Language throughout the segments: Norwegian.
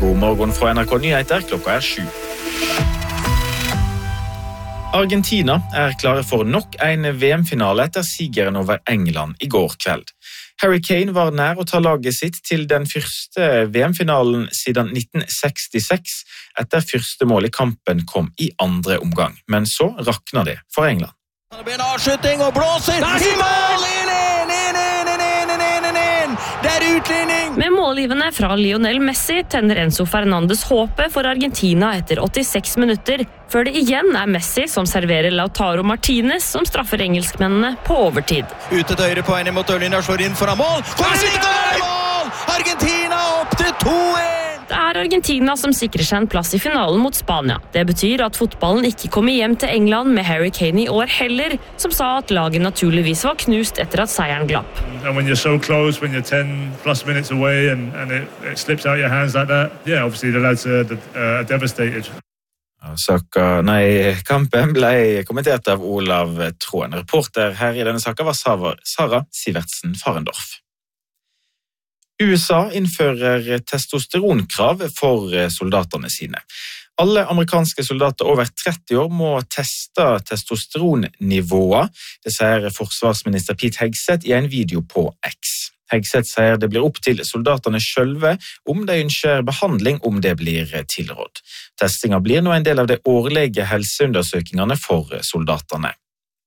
God morgen fra NRK Nyheter, klokka 7. Argentina klare for nok en VM-finale etter sigeren over England I går kveld. Harry Kane var nær å ta laget sitt til den første VM-finalen siden 1966, etter første mål I kampen kom I andre omgang. Men så rakna det for England. Det blir en avskyting og blåser! I mål! Det utligning! Med målgivende fra Lionel Messi tenner Enzo Fernandes håpet for Argentina etter 86 minutter, før det igjen Messi som serverer Lautaro Martinez som straffer engelskmennene på overtid. Ute til høyre på en mot dørlinja, slår inn foran mål! Mål! Argentina opp til 2-1! Det Argentina som sikrer seg en plass I finalen mot Spania. Det betyr at fotballen ikke kommer hjem til England med Harry Kane I år heller, som sa at laget naturligvis var knust etter at seieren glapp. And when you're so close, when you're 10 plus minutes away and it slips out your hands like that, yeah, obviously the lads are devastated. Kampen ble kommentert av Olav Tråen. Reporter her I denne saken var Sara Sivertsen Farendorf. USA innfører testosteronkrav for soldatene sine. Alle amerikanske soldater over 30 år må teste testosteronnivåer, det sier forsvarsminister Pete Hegseth I en video på X. Hegseth sier det blir opp til soldatene sjølve om de ønsker behandling om det blir tilrådd. Testinga blir nå en del av de årlige helseundersøkingene for soldatene.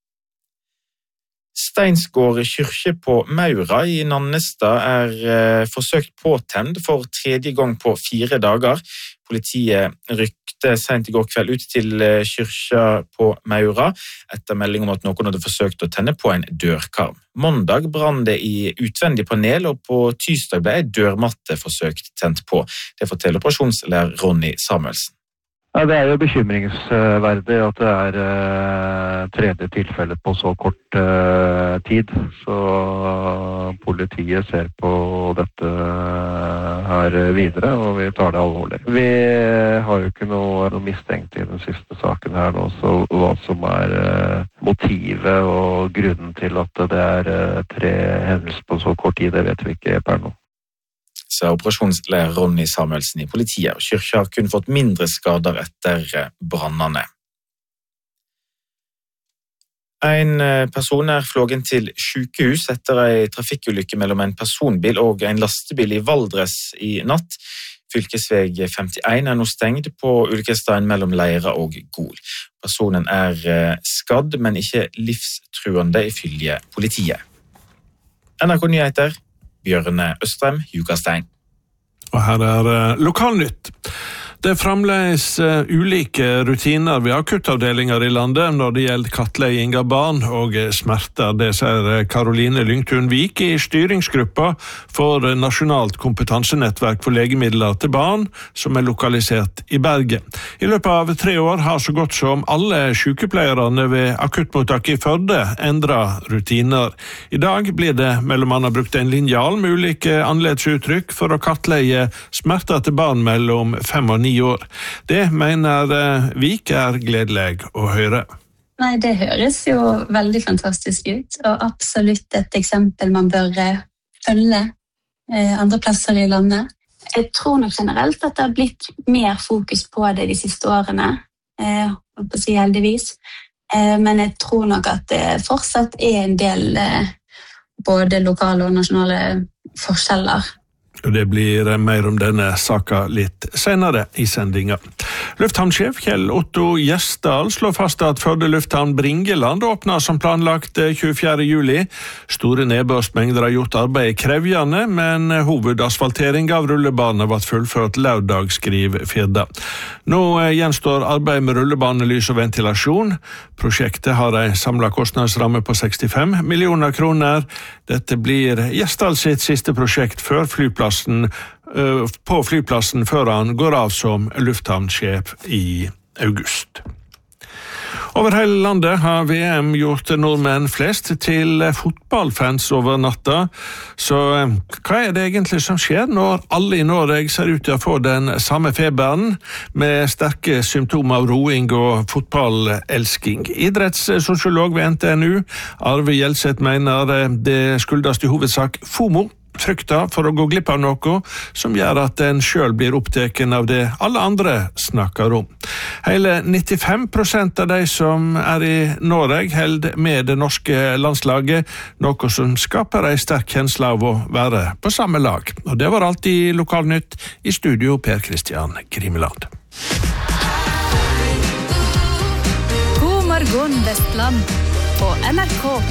Steinsgård kyrkje på Maura I Nannestad forsøkt påtent for tredje gang på 4 dager. Politiet rykte sent I går kveld ut til kyrkja på Maura etter melding om at noen hadde forsøkt å tenne på en dørkarm. Mandag brann det I utvendig panel, og på tirsdag ble en dørmatte forsøkt tent på. Det forteller operasjonslærer Ronny Samuelsen. Ja, det jo bekymringsverdig at det tredje tilfelle på så kort tid, så politiet ser på dette her videre, og vi tar det alvorlig. Vi har jo ikke noe mistenkt I den siste saken her nå, så hva som motivet og grunnen til at det 3 hendelser på så kort tid, det vet vi ikke per nå. Så operasjonslærer Ronny Samuelsen I politiet, og kyrkja har kun fått mindre skader etter brannene. En person flågen til sykehus etter en trafikkulykke mellom en personbil og en lastebil I Valdres I natt. Fylkesveg 51 nå stengt på ulykkesstedet mellom Leira og Gol. Personen skadd, men ikke livstruende ifølge politiet. NRK Nyheter, Bjørne Østrem, Jukastein. Og her Lokalnytt. Det fremdeles ulike rutiner ved akuttavdelinger I landet når det gjelder kartlegging av barn og smerter. Det sier Caroline Lyngtun-Vik I styringsgruppa for Nasjonalt kompetansenettverk for legemidler til barn, som lokalisert I Bergen. I løpet av 3 år har så godt som alle sykepleierne ved akuttmottaket I Førde endret rutiner. I dag blir det mellom annet brukt en linjal med ulike anledningsuttrykk for å kartlegge smerter til barn mellom 5 og 9 år. Det mener Vik gledelig å høre. Nei, det høres jo veldig fantastisk ut, og absolutt et eksempel man bør følge andre plasser I landet. Jeg tror nok generelt at det har blitt mer fokus på det de siste årene, på å si heldigvis. Men jeg tror nok at det fortsatt en del både lokale og nasjonale forskjeller. Og det blir mer om denne saken litt senere I sendingen. Lufthavnsjef Kjell Otto Gjesdal slår fast at Førde lufthavn Bringeland åpner som planlagt 24. juli. Store nedbørsmengder har gjort arbeidet krevjende, men hovedasfaltering av rullebanen var fullført lørdag, skriver Firda. Nå gjenstår arbeid med rullebanelys og ventilasjon. Prosjektet har en samlet kostnadsramme på 65 millioner kroner. Dette blir Gjesdal sitt siste prosjekt før på flyplassen før han går av som lufthavnsjef I august. Over hele landet har VM gjort nordmenn flest til fotballfans over natta. Så hva det egentlig som skjer når alle I Norge ser ut til å få den samme feberen med sterke symptomer av roing og fotballelsking? Idrettssosiolog ved NTNU, Arve Gjelseth, mener det skyldes I hovedsak FOMO, frykta for å gå glipp av noe som gjør at en selv blir oppteken av det alle andre snakker om. Hele 95% av de som er i Norge held med det norske landslaget, noe som skaper en sterk kjensle av å være på samme lag. Og det var alt i Lokalnytt. I studio Per Kristian Grimeland. God morgen Vestland på NRK